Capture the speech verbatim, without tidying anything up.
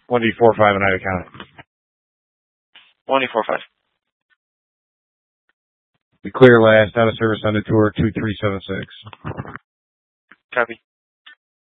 one D four five in Ida County. one D four five. Be clear last, out of service on the tour, two three seven six. Copy.